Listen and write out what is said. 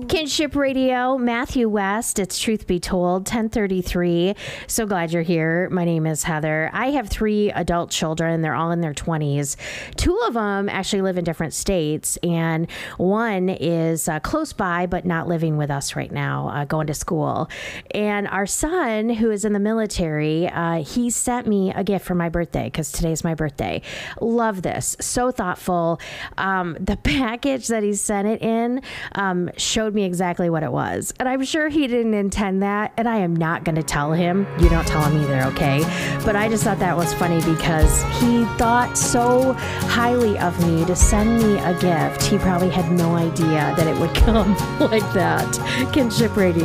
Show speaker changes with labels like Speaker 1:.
Speaker 1: Kinship Radio, Matthew West. It's Truth Be Told, 1033. So glad you're here. My name is Heather. I have 3 adult children. They're all in their 20s. 2 of them actually live in different states, and one is close by, but not living with us right now, going to school. And our son, who is in the military, he sent me a gift for my birthday, because today's my birthday. Love this. So thoughtful. The package that he sent it in showed me exactly what it was. And I'm sure he didn't intend that. And I am not going to tell him. You don't tell him either, okay? But I just thought that was funny because he thought so highly of me to send me a gift. He probably had no idea that it would come like that. Kinship Radio.